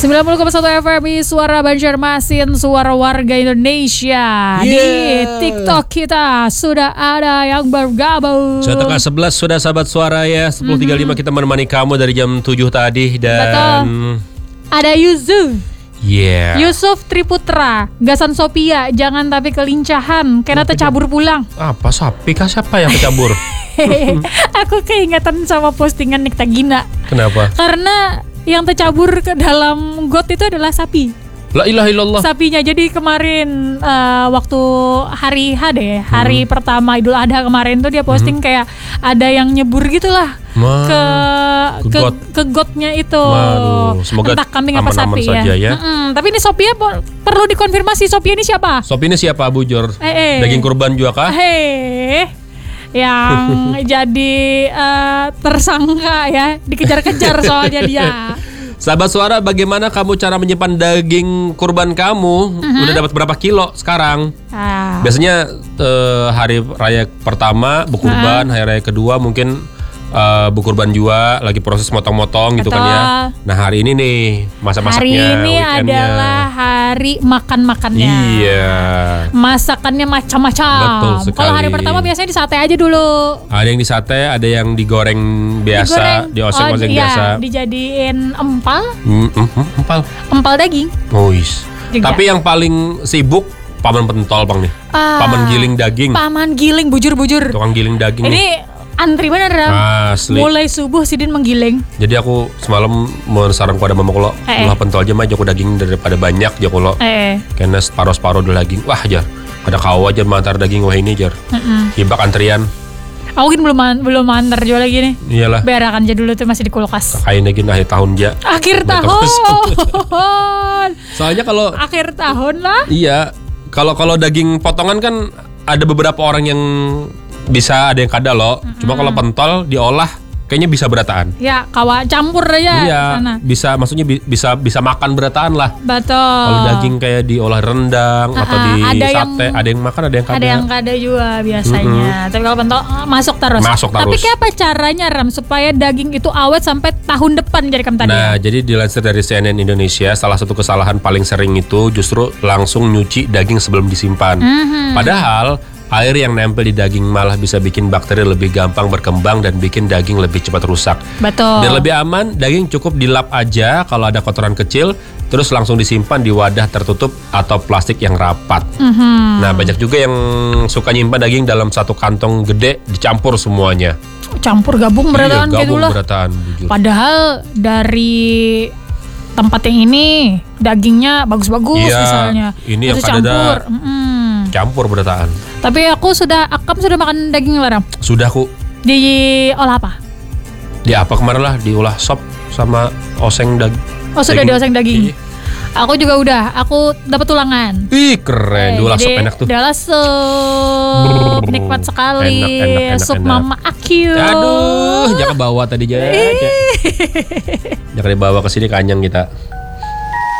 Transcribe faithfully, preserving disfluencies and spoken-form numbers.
sembilan puluh koma satu F M I Suara Banjarmasin, suara warga Indonesia. Yeah. Di TikTok kita sudah ada yang bergabung. Setengah sebelas sudah sahabat suara ya. Sepuluh tiga puluh lima kita menemani kamu dari jam tujuh tadi. Dan Betul. Ada Yusuf. Yeah. Yusuf Triputra, Gasan Sophia, jangan tapi kelincahan, karena tercabur pulang. Apa sapi kah, siapa yang tercabur? Aku keingatan sama postingan Nikta Gina. Kenapa? Karena yang tercabur ke dalam got itu adalah sapi. La ilaha illallah. Sapinya. Jadi kemarin uh, waktu hari H deh, hari hmm. pertama Idul Adha kemarin tuh dia posting hmm. kayak ada yang nyebur gitulah Ma, ke ke ke, got. ke gotnya itu. Waduh, semoga entah kambing apa sapi saja ya. ya. Mm-mm. Tapi ini Sophia perlu dikonfirmasi, Sophia ini siapa? Sophia ini siapa, Bu Jor? Eh, eh. Daging kurban juga kah? Hei, yang jadi uh, tersangka ya, dikejar-kejar soalnya dia. Sahabat suara, bagaimana kamu cara menyimpan daging kurban kamu? Uh-huh. Udah dapat berapa kilo sekarang? Ah. Biasanya uh, hari raya pertama berkurban, uh-huh. hari raya kedua mungkin uh, berkurban juga, lagi proses motong-motong gitu. Betul. Kan ya. Nah hari ini nih masa-masaknya. Hari ini weekendnya adalah hari makan-makannya. Iya. Masakannya macam-macam. Betul sekali. Kalau hari pertama biasanya di sate aja dulu. Ada yang di sate, ada yang digoreng biasa, dioseng-oseng oh, iya, biasa. Dijadiin empal. Mm, mm, mm, empal. Empal daging. Oh, yes. Tapi yang paling sibuk Paman Pentol, Bang nih. Ah, Paman giling daging. Paman giling bujur-bujur. Tukang giling daging. Ini nih. Antri bener Ram. Asli. Mulai subuh Sidin menggiling. Jadi aku semalam mensaran kepada mama kalau eh, ulah pentol aja mah joko daging daripada banyak joko lo. Eh. Karena separuh-separuh udah daging. Wah jar. Ada kau aja mantar daging wah ini jar. Mm-mm. Hibak antrian. Aku mungkin belum belum antar juga lagi nih. Iyalah. Berakan aja dulu tuh masih di kulkas. Kain lagi akhir tahun ja. Akhir tahun. Soalnya kalau akhir tahun lah. Iya. Kalau kalau daging potongan kan ada beberapa orang yang bisa, ada yang kada loh. Mm-hmm. Cuma kalau pentol diolah kayaknya bisa berataan. Ya, kawa campur aja iya, sana. Bisa, maksudnya bi- bisa bisa makan berataan lah. Betul. Kalau daging kayak diolah rendang uh-uh, atau di ada sate, yang, ada yang makan, ada yang kada. Ada yang kada juga biasanya. Mm-hmm. Tapi kalau pentol masuk terus. Masuk terus. Tapi kayak apa caranya Ram supaya daging itu awet sampai tahun depan jadi kamu tadi? Nah, jadi dilansir dari C N N Indonesia, salah satu kesalahan paling sering itu justru langsung nyuci daging sebelum disimpan. Mm-hmm. Padahal air yang nempel di daging malah bisa bikin bakteri lebih gampang berkembang dan bikin daging lebih cepat rusak. Betul. Biar lebih aman, daging cukup dilap aja kalau ada kotoran kecil, terus langsung disimpan di wadah tertutup atau plastik yang rapat. Mm-hmm. Nah, banyak juga yang suka nyimpan daging dalam satu kantong gede, dicampur semuanya. Campur gabung berataan iya, gitu lah. Padahal dari tempat yang ini dagingnya bagus-bagus iya, misalnya. Ini yang campur. Campur berataan. Tapi aku sudah, Akam sudah makan daging Larang? Sudah aku. Diolah apa? Di apa kemarin lah, diolah sop sama oseng daging. Oh sudah daging. Dioseng daging. Iyi. Aku juga udah, aku dapat tulangan. Ih keren, eh, diolah sop enak tuh. Diolah sup, nikmat sekali. Enak, enak, enak, sup enak. Mama Akyu. Aduh, jangan bawa tadi aja. Jangan dibawa ke sini kanyang kita.